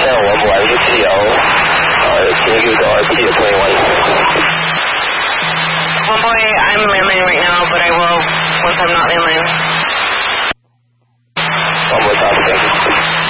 我们玩个汽油，请给我记得 One boy, I'm landing right now, but I will once I'm not landing.